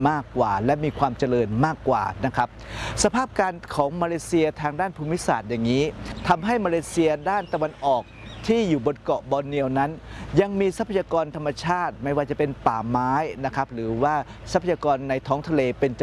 มากกว่าและมีความเจริญมากกว่านะครับสภาพการของมาเลเซียทางด้านภูมิศาสตร์อย่างนี้ทำให้มาเลเซียด้านตะวันออกที่อยู่บนเกาะบอร์เนียวนั้นยังมีทรัพยากรธรรมชาติไม่ว่าจะเป็นป่าไม้นะครับหรือว่าทรัพยากรในท้องทะเลเป็น